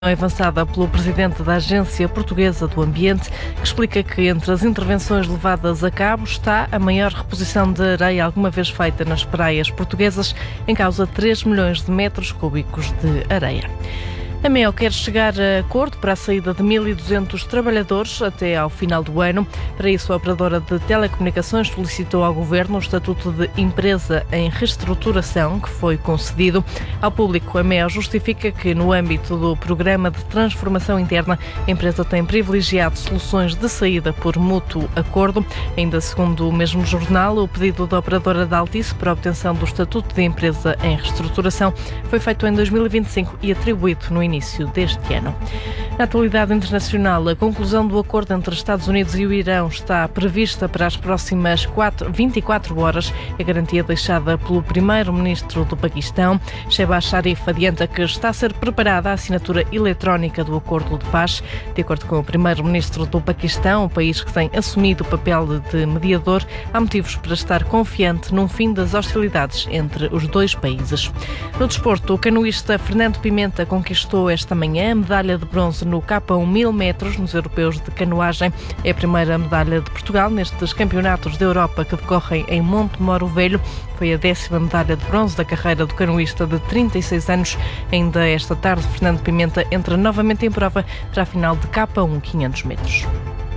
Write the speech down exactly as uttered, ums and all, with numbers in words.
Avançada pelo presidente da Agência Portuguesa do Ambiente, que explica que entre as intervenções levadas a cabo está a maior reposição de areia alguma vez feita nas praias portuguesas, em causa três milhões de metros cúbicos de areia. A Mel quer chegar a acordo para a saída de mil e duzentos trabalhadores até ao final do ano. Para isso, a operadora de telecomunicações solicitou ao Governo o estatuto de empresa em reestruturação, que foi concedido. Ao público, a Mel justifica que, no âmbito do programa de transformação interna, a empresa tem privilegiado soluções de saída por mútuo acordo. Ainda segundo o mesmo jornal, o pedido da operadora da Altice para a obtenção do estatuto de empresa em reestruturação foi feito em dois mil e vinte e cinco e atribuído no início deste ano. Na atualidade internacional, a conclusão do acordo entre Estados Unidos e o Irão está prevista para as próximas vinte e quatro horas. A garantia deixada pelo primeiro-ministro do Paquistão, Shehbaz Sharif, adianta que está a ser preparada a assinatura eletrónica do acordo de paz. De acordo com o primeiro-ministro do Paquistão, o país que tem assumido o papel de mediador, há motivos para estar confiante num fim das hostilidades entre os dois países. No desporto, o canoísta Fernando Pimenta conquistou esta manhã a medalha de bronze no K um mil metros nos europeus de canoagem. É a primeira medalha de Portugal nestes campeonatos da Europa que decorrem em Montemoro Velho. Foi a décima medalha de bronze da carreira do canoísta de trinta e seis anos. Ainda esta tarde, Fernando Pimenta entra novamente em prova para a final de K um quinhentos metros.